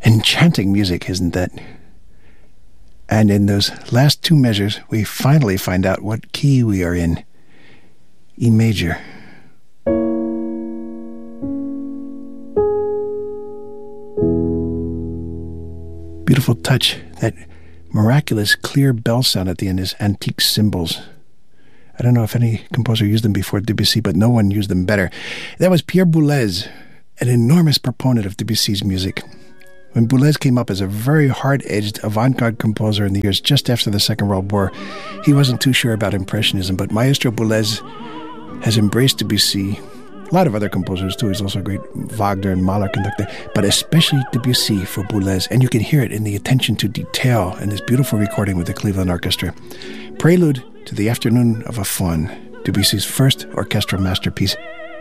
Enchanting music, isn't that? And in those last two measures, we finally find out what key we are in. E major. Beautiful touch. That miraculous clear bell sound at the end is antique cymbals. I don't know if any composer used them before Debussy, but no one used them better. That was Pierre Boulez, an enormous proponent of Debussy's music. When Boulez came up as a very hard-edged avant-garde composer in the years just after the Second World War, he wasn't too sure about Impressionism, but Maestro Boulez has embraced Debussy. A lot of other composers, too. He's also a great Wagner and Mahler conductor, but especially Debussy for Boulez, and you can hear it in the attention to detail in this beautiful recording with the Cleveland Orchestra. Prelude to the Afternoon of a Faun, Debussy's first orchestral masterpiece,